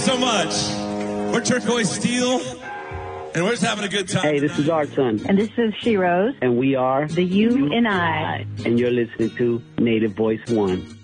so much. We're Turquoise Steel, and we're just having a good time. Hey, this is our son. And this is She Rose. And we are The You and I. And you're listening to Native Voice One.